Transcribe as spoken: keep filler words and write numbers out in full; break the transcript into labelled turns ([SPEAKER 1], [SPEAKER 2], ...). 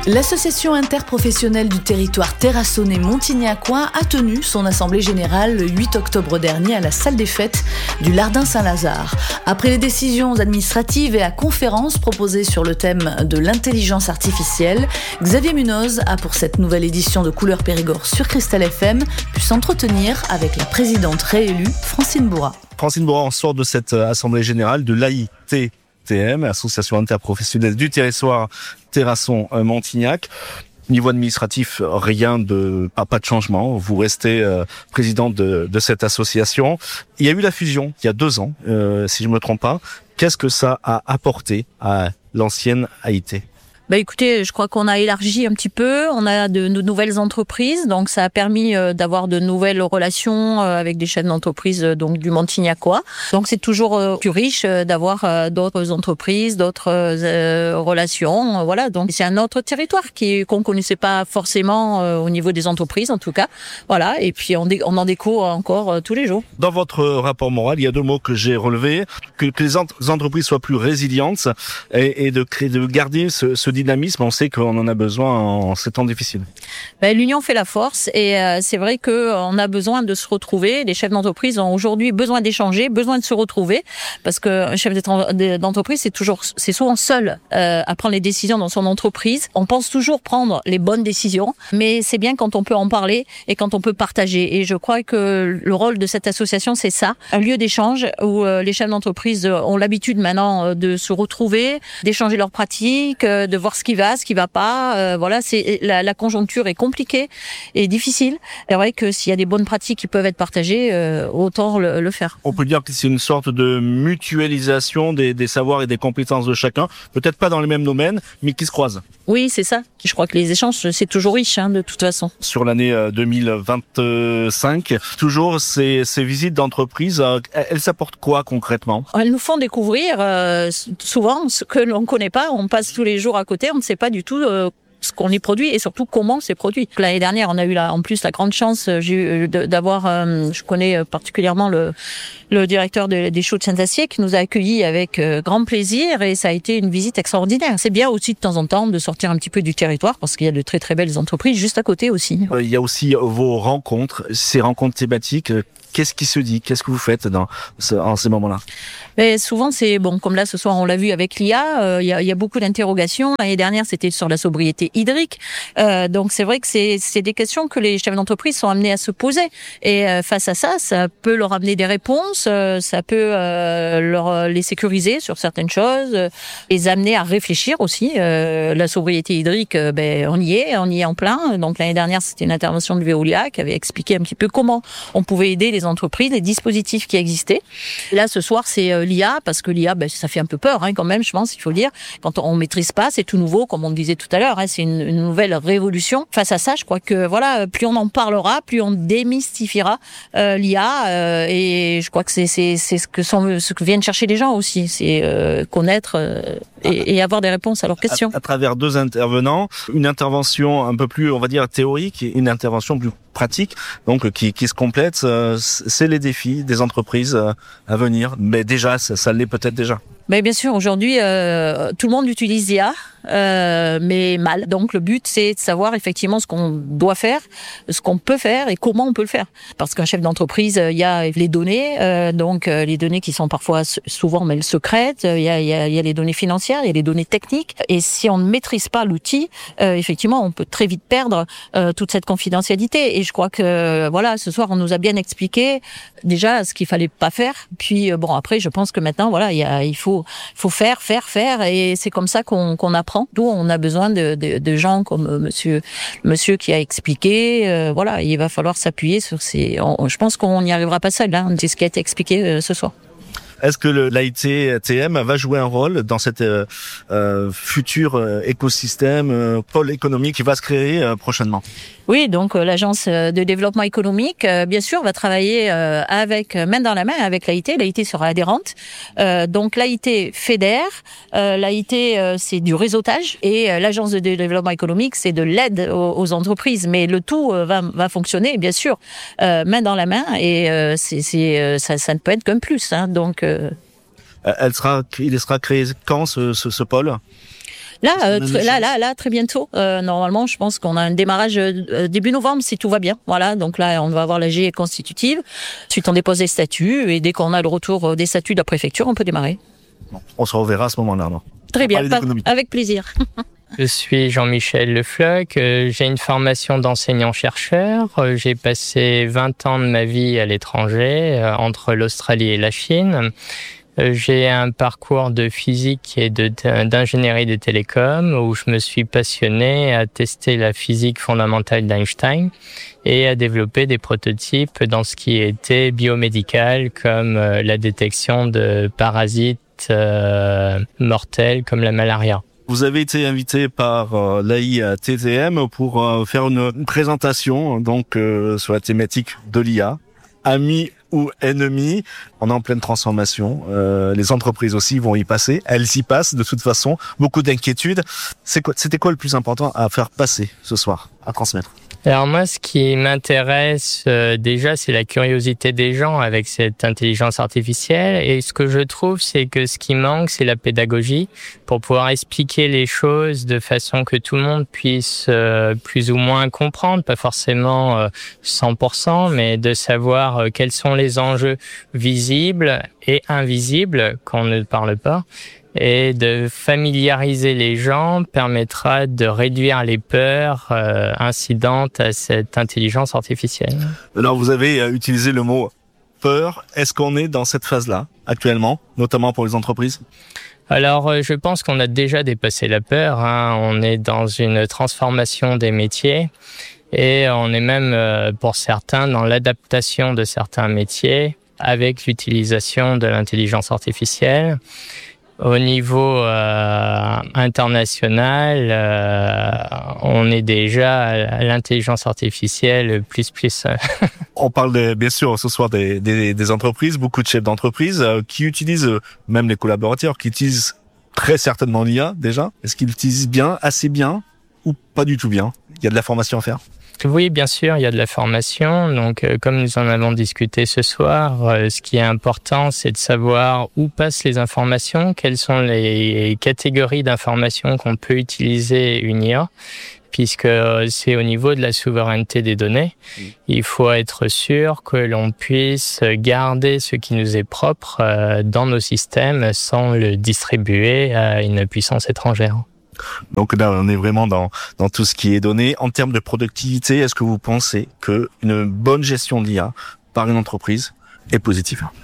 [SPEAKER 1] L'association interprofessionnelle du territoire terrassonnais-montignacois a tenu son assemblée générale le huit octobre dernier à la salle des fêtes du Lardin Saint-Lazare. Après les décisions administratives et la conférence proposée sur le thème de l'intelligence artificielle, Xavier Munoz a pour cette nouvelle édition de Couleurs Périgord sur Cristal F M pu s'entretenir avec la présidente réélue Francine Bourrat.
[SPEAKER 2] Francine Bourrat, on sort de cette assemblée générale de l'A I T T M, Association interprofessionnelle du territoire Terrasson-Montignac. Niveau administratif, rien de, pas, pas de changement. Vous restez euh, présidente de, de cette association. Il y a eu la fusion il y a deux ans, euh, si je me trompe pas. Qu'est-ce que ça a apporté à l'ancienne A I T ?
[SPEAKER 3] Bah écoutez, je crois qu'on a élargi un petit peu, on a de, de nouvelles entreprises, donc ça a permis euh, d'avoir de nouvelles relations euh, avec des chaînes d'entreprises euh, donc du Montignacois. Donc c'est toujours euh, plus riche euh, d'avoir euh, d'autres entreprises, d'autres euh, relations, euh, voilà. Donc c'est un autre territoire qui qu'on connaissait pas forcément euh, au niveau des entreprises en tout cas, voilà. Et puis on, dé, on en découvre encore euh, tous les jours.
[SPEAKER 2] Dans votre rapport moral, il y a deux mots que j'ai relevés, que, que les ent- entreprises soient plus résilientes et, et de créer, de garder ce, ce dynamisme, on sait qu'on en a besoin en ces temps difficiles.
[SPEAKER 3] Ben, l'union fait la force et euh, c'est vrai qu'on a besoin de se retrouver. Les chefs d'entreprise ont aujourd'hui besoin d'échanger, besoin de se retrouver parce qu'un chef d'entreprise, c'est toujours, c'est souvent seul euh, à prendre les décisions dans son entreprise. On pense toujours prendre les bonnes décisions, mais c'est bien quand on peut en parler et quand on peut partager. Et je crois que le rôle de cette association, c'est ça, un lieu d'échange où euh, les chefs d'entreprise ont l'habitude maintenant de se retrouver, d'échanger leurs pratiques, de voir ce qui va, ce qui va pas. Euh, voilà, c'est la, la conjoncture est compliquée et difficile. C'est vrai que s'il y a des bonnes pratiques qui peuvent être partagées, euh, autant le, le faire.
[SPEAKER 2] On peut dire que c'est une sorte de mutualisation des, des savoirs et des compétences de chacun, peut-être pas dans les mêmes domaines, mais qui se croisent.
[SPEAKER 3] Oui, c'est ça. Je crois que les échanges, c'est toujours riche, hein, de toute façon.
[SPEAKER 2] Sur l'année deux mille vingt-cinq, toujours ces, ces visites d'entreprise, euh, elles s'apportent quoi concrètement ?
[SPEAKER 3] Elles nous font découvrir euh, souvent ce que l'on connaît pas. On passe tous les jours à côté, on ne sait pas du tout euh, ce qu'on y produit et surtout comment c'est produit. L'année dernière, on a eu la, en plus la grande chance j'ai eu d'avoir, euh, je connais particulièrement le, le directeur de, des Chaux de Saint-Acier qui nous a accueillis avec euh, grand plaisir et ça a été une visite extraordinaire. C'est bien aussi de temps en temps de sortir un petit peu du territoire parce qu'il y a de très très belles entreprises juste à côté aussi.
[SPEAKER 2] Euh, il y a aussi vos rencontres, ces rencontres thématiques. Qu'est-ce qui se dit ? Qu'est-ce que vous faites dans ce, en ces moments-là ?
[SPEAKER 3] Mais souvent, c'est bon, comme là ce soir, on l'a vu avec l'I A, euh, il y, a, il y a beaucoup d'interrogations. L'année dernière, c'était sur la sobriété hydrique. Euh, donc, c'est vrai que c'est, c'est des questions que les chefs d'entreprise sont amenés à se poser. Et euh, face à ça, ça peut leur amener des réponses, euh, ça peut euh, leur les sécuriser sur certaines choses, euh, les amener à réfléchir aussi. Euh, la sobriété hydrique, euh, ben, on y est, on y est en plein. Donc, l'année dernière, c'était une intervention de Veolia qui avait expliqué un petit peu comment on pouvait aider les entreprises, les dispositifs qui existaient. Et là, ce soir, c'est euh, l'I A, parce que l'I A, ben, ça fait un peu peur, hein, quand même, je pense, il faut le dire. Quand on maîtrise pas, c'est tout nouveau, comme on le disait tout à l'heure, hein, c'est une, une nouvelle révolution. Face à ça, je crois que, voilà, plus on en parlera, plus on démystifiera euh, l'I A, euh, et je crois que c'est, c'est, c'est ce que sont, ce que viennent chercher les gens aussi, c'est euh, connaître euh, et, et avoir des réponses à leurs questions.
[SPEAKER 2] À, à travers deux intervenants, une intervention un peu plus, on va dire, théorique et une intervention plus pratique, donc qui, qui se complète, euh, c'est les défis des entreprises euh, à venir. Mais déjà, ça, ça l'est peut-être déjà.
[SPEAKER 3] Mais bien sûr, aujourd'hui, euh, tout le monde utilise l'I A, euh, mais mal. Donc le but, c'est de savoir effectivement ce qu'on doit faire, ce qu'on peut faire et comment on peut le faire. Parce qu'un chef d'entreprise, il y a les données, euh, donc euh, les données qui sont parfois souvent même secrètes. Il y a, il y a, il y a les données financières, il y a les données techniques. Et si on ne maîtrise pas l'outil, euh, effectivement, on peut très vite perdre euh, toute cette confidentialité. Et je crois que voilà, ce soir, on nous a bien expliqué déjà ce qu'il fallait pas faire. Puis bon, après, je pense que maintenant, voilà, il y a, il faut Il faut faire, faire, faire, et c'est comme ça qu'on, qu'on apprend. D'où on a besoin de, de, de gens comme Monsieur, Monsieur qui a expliqué. Euh, voilà, il va falloir s'appuyer sur ces. On, je pense qu'on n'y arrivera pas seul. Hein, c'est ce qui a été expliqué euh, ce soir.
[SPEAKER 2] Est-ce que l'A I T T M va jouer un rôle dans cet euh, euh, futur euh, écosystème, euh, pôle économique qui va se créer euh, prochainement ?
[SPEAKER 3] Oui, donc euh, l'agence de développement économique, euh, bien sûr, va travailler euh, avec main dans la main avec l'A I T. L'A I T sera adhérente. Euh, donc l'A I T fédère. Euh, L'A I T, euh, c'est du réseautage. Et euh, l'agence de développement économique, c'est de l'aide aux, aux entreprises. Mais le tout euh, va, va fonctionner, bien sûr, euh, main dans la main. Et euh, c'est, c'est, euh, ça, ça ne peut être qu'un plus. Hein, donc... Euh...
[SPEAKER 2] Elle sera, il sera créé quand ce, ce, ce pôle ?
[SPEAKER 3] Là, euh, tr- là, là, là, très bientôt. Euh, normalement, je pense qu'on a un démarrage euh, début novembre si tout va bien. Voilà, donc là, on va avoir la G constitutive. Ensuite, on dépose les statuts et dès qu'on a le retour des statuts de la préfecture, on peut démarrer.
[SPEAKER 2] Bon, on se reverra à ce moment-là. Non
[SPEAKER 3] Très bien, pas, avec plaisir.
[SPEAKER 4] Je suis Jean-Michel Le Floch, euh, j'ai une formation d'enseignant-chercheur. Euh, j'ai passé vingt ans de ma vie à l'étranger, euh, entre l'Australie et la Chine. Euh, j'ai un parcours de physique et de, d'ingénierie des télécoms où je me suis passionné à tester la physique fondamentale d'Einstein et à développer des prototypes dans ce qui était biomédical comme euh, la détection de parasites euh, mortels comme la malaria.
[SPEAKER 2] Vous avez été invité par euh, l'A I T T M pour euh, faire une, une présentation donc euh, sur la thématique de l'I A. Amis ou ennemis, on est en pleine transformation. Euh, les entreprises aussi vont y passer. Elles y passent de toute façon. Beaucoup d'inquiétudes. C'est quoi, c'était quoi le plus important à faire passer ce soir, à transmettre ?
[SPEAKER 4] Alors moi, ce qui m'intéresse euh, déjà, c'est la curiosité des gens avec cette intelligence artificielle. Et ce que je trouve, c'est que ce qui manque, c'est la pédagogie pour pouvoir expliquer les choses de façon que tout le monde puisse euh, plus ou moins comprendre, pas forcément euh, cent pour cent, mais de savoir euh, quels sont les enjeux visibles et invisibles qu'on ne parle pas. Et de familiariser les gens permettra de réduire les peurs euh, incidentes à cette intelligence artificielle.
[SPEAKER 2] Alors, vous avez utilisé le mot peur. Est-ce qu'on est dans cette phase-là actuellement, notamment pour les entreprises ?
[SPEAKER 4] Alors, euh, je pense qu'on a déjà dépassé la peur. Hein. On est dans une transformation des métiers et on est même, euh, pour certains, dans l'adaptation de certains métiers avec l'utilisation de l'intelligence artificielle. Au niveau euh, international, euh, on est déjà à l'intelligence artificielle plus plus.
[SPEAKER 2] On parle de, bien sûr ce soir des, des, des entreprises, beaucoup de chefs d'entreprise euh, qui utilisent, euh, même les collaborateurs, qui utilisent très certainement l'I A déjà. Est-ce qu'ils l'utilisent bien, assez bien ou pas du tout bien ? Il y a de la formation à faire ?
[SPEAKER 4] Oui, bien sûr, il y a de la formation. Donc, euh, comme nous en avons discuté ce soir, euh, ce qui est important, c'est de savoir où passent les informations, quelles sont les catégories d'informations qu'on peut utiliser une I A, puisque euh, c'est au niveau de la souveraineté des données. Mmh. Il faut être sûr que l'on puisse garder ce qui nous est propre euh, dans nos systèmes sans le distribuer à une puissance étrangère.
[SPEAKER 2] Donc là, on est vraiment dans, dans tout ce qui est donné. En termes de productivité, est-ce que vous pensez qu'une bonne gestion de l'I A par une entreprise est positive ?